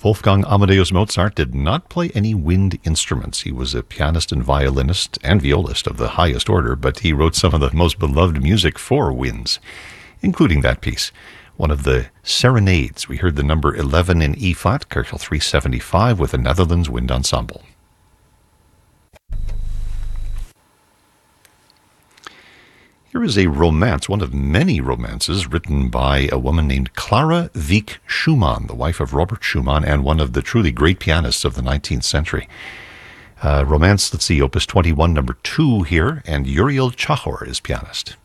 Wolfgang Amadeus Mozart did not play any wind instruments. He was a pianist and violinist and violist of the highest order, but he wrote some of the most beloved music for winds, including that piece, one of the serenades. We heard the number 11 in E flat, Kerkel 375, with the Netherlands Wind Ensemble. Here is a romance, one of many romances written by a woman named Clara Wieck Schumann, the wife of Robert Schumann and one of the truly great pianists of the 19th century. Romance, let's see, Opus 21, number 2 here, and Uriel Chahor is pianist.